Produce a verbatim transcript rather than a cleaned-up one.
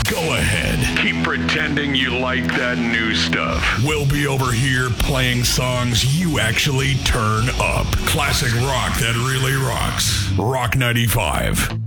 Go ahead. Keep pretending you like that new stuff. We'll be over here playing songs you actually turn up. Classic rock that really rocks. Rock ninety-five.